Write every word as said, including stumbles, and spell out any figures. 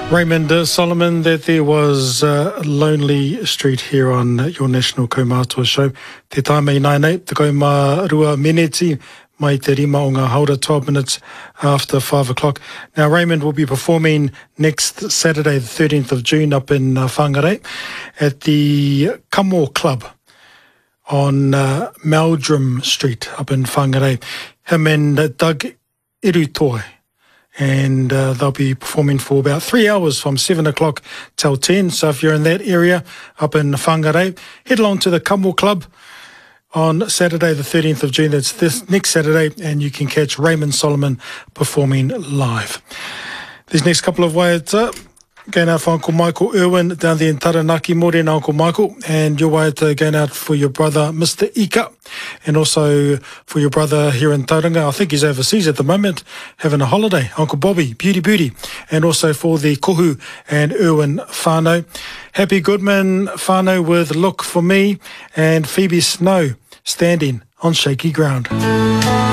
Raymond uh, Solomon, that there was uh, a lonely street here on uh, your National Kaumātua show. Te taime i nai nei, te kauma rua meneti, mai te rima o ngā haura, twelve minutes after five o'clock. Now, Raymond will be performing next Saturday, the thirteenth of June, up in uh, Whangarei at the Kamo Club on uh, Meldrum Street, up in Whangarei. Him and uh, Doug Irutoi. And uh, they'll be performing for about three hours from seven o'clock till ten. So if you're in that area up in Whangarei, head along to the Kamo Club on Saturday the thirteenth of June. That's this next Saturday, and you can catch Raymond Solomon performing live. These next couple of waiata, going out for Uncle Michael Irwin down there in Taranaki. Morena, Uncle Michael. And your waiata going out for your brother, Mister Ika. And also for your brother here in Tauranga. I think he's overseas at the moment, having a holiday. Uncle Bobby, beauty, beauty. And also for the Kohu and Irwin whānau. Happy Goodman whānau with Look For Me. And Phoebe Snow standing on shaky ground.